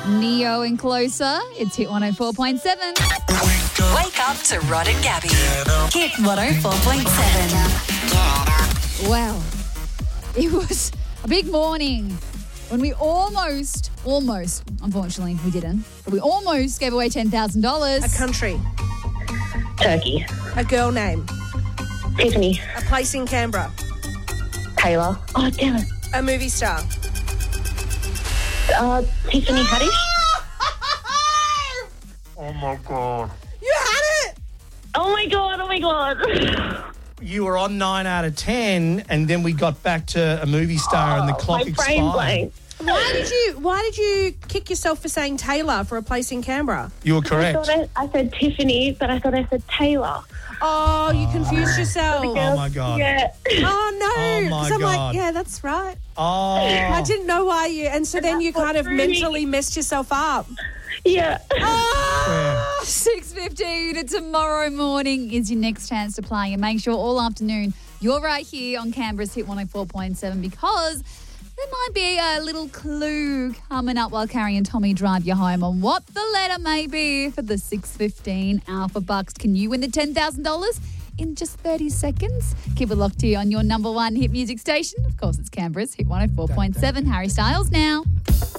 Neo and Closer. It's Hit 104.7. Wake up to Rod and Gabby. Hit 104.7. Wow. It was a big morning when we almost, unfortunately we didn't, but we almost gave away $10,000. A country. Turkey. A girl name. Tiffany. A place in Canberra. Taylor. Oh, damn it. A movie star. Tiffany Haddish. Oh, my God. You had it! Oh, my God. You were on 9 out of 10, and then we got back to a movie star and the clock my expired. brain blank. Why did you kick yourself for saying Taylor for a place in Canberra? You were correct. I said Tiffany, but I thought I said Taylor. Oh, you confused yourself. Oh, my God. Yeah. Oh, no. Oh, my 'Cause I'm God. like, yeah, that's right. Oh. I didn't know why you... And so then you kind of really- mentally messed yourself up. Yeah. Oh! 6:15 tomorrow morning is your next chance to play, and make sure all afternoon you're right here on Canberra's Hit 104.7 because there might be a little clue coming up while Carrie and Tommy drive you home on what the letter may be for the 6:15 Alpha Bucks. Can you win the $10,000 in just 30 seconds? Keep it locked here on your number one hit music station. Of course, it's Canberra's Hit 104.7. Harry Styles now.